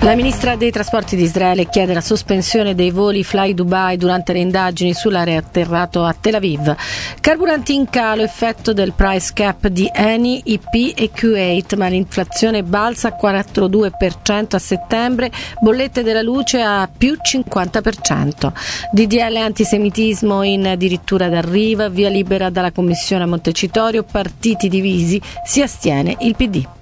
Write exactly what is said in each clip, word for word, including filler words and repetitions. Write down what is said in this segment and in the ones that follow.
La ministra dei trasporti di Israele chiede la sospensione dei voli Fly Dubai durante le indagini sull'aeroatterrato a Tel Aviv. Carburanti in calo, effetto del price cap di Eni, I P e Kuwait, ma l'inflazione balza al quattro virgola due per cento a settembre, bollette della luce a più cinquanta per cento. D D L antisemitismo in addirittura d'arrivo, via libera dalla commissione a Montecitorio, partiti divisi, si astiene il P D.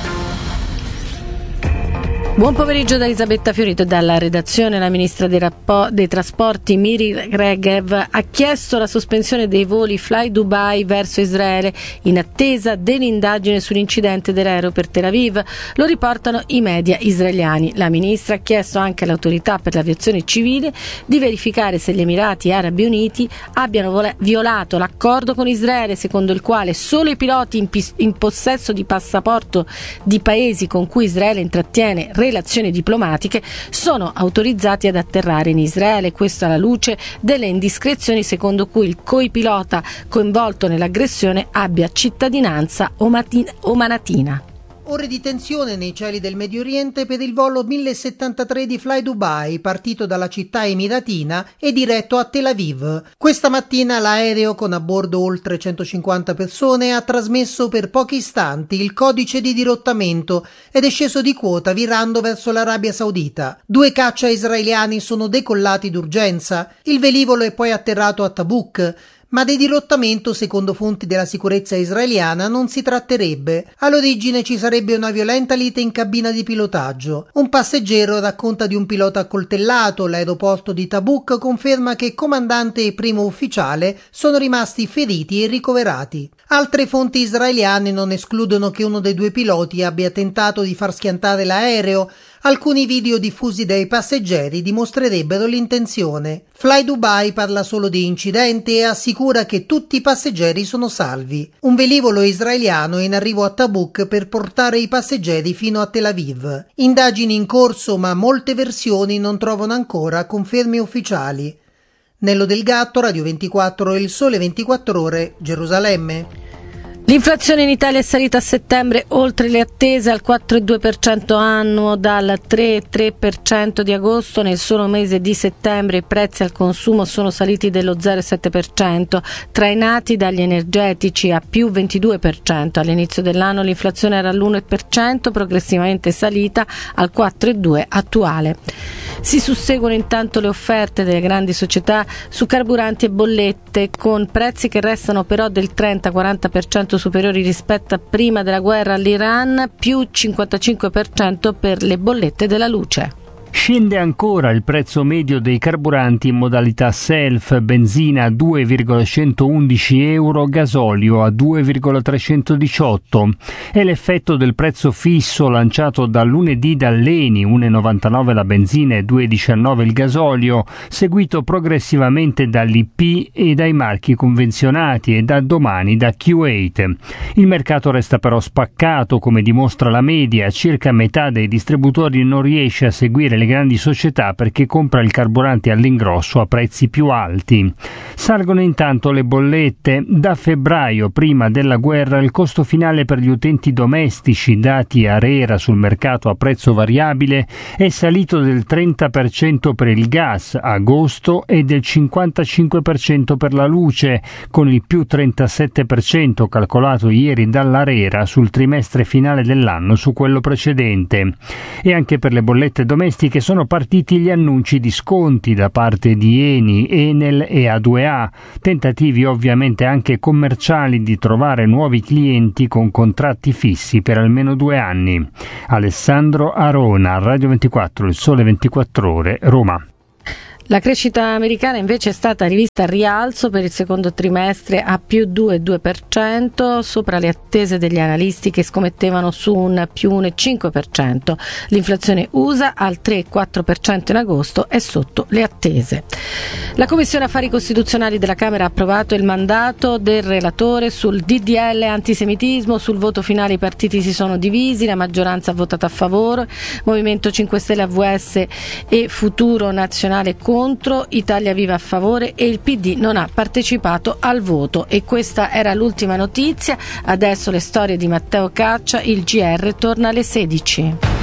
Buon pomeriggio da Elisabetta Fiorito e dalla redazione. La ministra dei, rappo- dei trasporti Miri Regev ha chiesto la sospensione dei voli Fly Dubai verso Israele in attesa dell'indagine sull'incidente dell'aereo per Tel Aviv. Lo riportano i media israeliani. La ministra ha chiesto anche all'autorità per l'aviazione civile di verificare se gli Emirati Arabi Uniti abbiano vole- violato l'accordo con Israele, secondo il quale solo i piloti in, pis- in possesso di passaporto di paesi con cui Israele intrattiene relazioni diplomatiche sono autorizzati ad atterrare in Israele. Questo alla luce delle indiscrezioni secondo cui il coipilota coinvolto nell'aggressione abbia cittadinanza omanatina. Ore di tensione nei cieli del Medio Oriente per il volo mille settantatré di Fly Dubai, partito dalla città emiratina e diretto a Tel Aviv. Questa mattina l'aereo, con a bordo oltre centocinquanta persone, ha trasmesso per pochi istanti il codice di dirottamento ed è sceso di quota virando verso l'Arabia Saudita. Due caccia israeliani sono decollati d'urgenza. Il velivolo è poi atterrato a Tabuk, ma di dirottamento, secondo fonti della sicurezza israeliana, non si tratterebbe. All'origine ci sarebbe una violenta lite in cabina di pilotaggio. Un passeggero racconta di un pilota accoltellato. L'aeroporto di Tabuk conferma che comandante e primo ufficiale sono rimasti feriti e ricoverati. Altre fonti israeliane non escludono che uno dei due piloti abbia tentato di far schiantare l'aereo. Alcuni video diffusi dai passeggeri dimostrerebbero l'intenzione. Fly Dubai parla solo di incidente e assicura che tutti i passeggeri sono salvi. Un velivolo israeliano è in arrivo a Tabuk per portare i passeggeri fino a Tel Aviv. Indagini in corso, ma molte versioni non trovano ancora conferme ufficiali. Nello Del Gatto, Radio ventiquattro e Il Sole ventiquattro Ore, Gerusalemme. L'inflazione in Italia è salita a settembre oltre le attese al quattro virgola due per cento annuo dal tre virgola tre per cento di agosto. Nel solo mese di settembre i prezzi al consumo sono saliti dello zero virgola sette per cento, trainati dagli energetici a più ventidue per cento. All'inizio dell'anno l'inflazione era all'uno per cento, progressivamente salita al quattro virgola due per cento attuale. Si susseguono intanto le offerte delle grandi società su carburanti e bollette, con prezzi che restano però del trenta quaranta per cento superiori rispetto a prima della guerra all'Iran, più cinquantacinque per cento per le bollette della luce. Scende ancora il prezzo medio dei carburanti in modalità self, benzina a due virgola centoundici euro, gasolio a due virgola trecentodiciotto. È l'effetto del prezzo fisso lanciato da lunedì dall'Eni, uno virgola novantanove la benzina e due virgola diciannove il gasolio, seguito progressivamente dall'I P e dai marchi convenzionati e da domani da Kuwait. Il mercato resta però spaccato, come dimostra la media. Circa metà dei distributori non riesce a seguire le grandi società perché compra il carburante all'ingrosso a prezzi più alti. Salgono intanto le bollette. Da febbraio, prima della guerra, il costo finale per gli utenti domestici, dati a ARERA sul mercato a prezzo variabile, è salito del trenta per cento per il gas a agosto e del cinquantacinque per cento per la luce, con il più trentasette per cento calcolato ieri dall'ARERA sul trimestre finale dell'anno su quello precedente. E anche per le bollette domestiche che sono partiti gli annunci di sconti da parte di Eni, Enel e A due A, tentativi ovviamente anche commerciali di trovare nuovi clienti con contratti fissi per almeno due anni. Alessandro Arona, Radio ventiquattro, Il Sole ventiquattro Ore, Roma. La crescita americana invece è stata rivista al rialzo per il secondo trimestre a più due virgola due per cento, sopra le attese degli analisti che scommettevano su un più uno virgola cinque per cento. L'inflazione U S A al tre virgola quattro per cento in agosto è sotto le attese. La Commissione Affari Costituzionali della Camera ha approvato il mandato del relatore sul D D L antisemitismo. Sul voto finale i partiti si sono divisi, la maggioranza ha votato a favore, Movimento cinque Stelle, A V S e Futuro Nazionale contro, Italia Viva a favore e il P D non ha partecipato al voto. E questa era l'ultima notizia. Adesso le storie di Matteo Caccia. Il G R torna alle sedici.